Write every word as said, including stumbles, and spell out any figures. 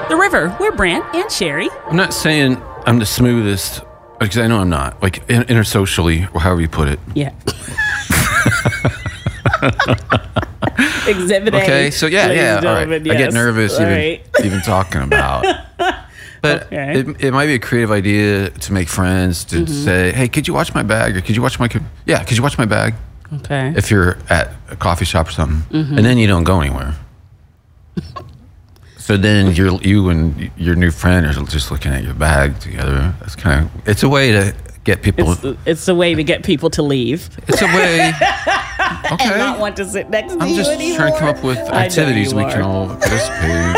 The River. We're Brant and Sherry. I'm not saying I'm the smoothest, because I know I'm not. Like, in- intersocially, or however you put it. Yeah. Exhibit A. Okay, so yeah, ladies yeah, and all right. gentlemen, I get yes. nervous All even, right. even talking about. But Okay. it, it might be a creative idea to make friends, to Mm-hmm. say, hey, could you watch my bag? Or could you watch my, co- yeah, could you watch my bag? Okay. If you're at a coffee shop or something. Mm-hmm. And then you don't go anywhere. So then you're, you and your new friend are just looking at your bag together. That's kind of, it's a way to get people. It's, it's a way to get people to leave It's a way. Okay. and not want to sit next to I'm you just anymore. trying to come up with I know activities you we are. can all participate